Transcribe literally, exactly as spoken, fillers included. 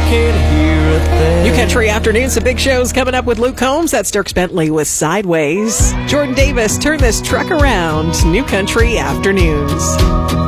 can't hear a thing. New Country Afternoons, some big shows coming up with Luke Combs. That's Dierks Bentley with Sideways. Jordan Davis, Turn This Truck Around. New Country Afternoons.